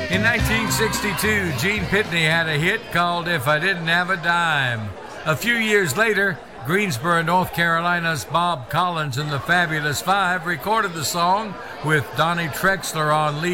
In 1962, Gene Pitney had a hit called If I Didn't Have a Dime. A few years later, Greensboro, North Carolina's Bob Collins and the Fabulous Five recorded the song with Donnie Trexler on lead